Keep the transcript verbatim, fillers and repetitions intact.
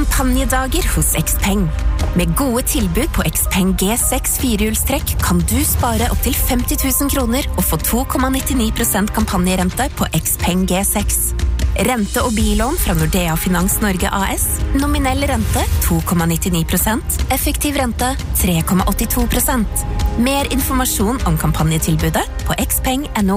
Kampanjedager hos Xpeng. Med gode tilbud på Xpeng G seks firehjulstrekk kan du spare opp til femti tusen kroner og få to komma nittini prosent kampanjerente på Xpeng G seks. Rente- og bilån fra Nordea Finans Norge A S. Nominell rente to komma nittini prosent. Effektiv rente tre komma åttito prosent. Mer informasjon om kampanjetilbudet på xpeng punktum no.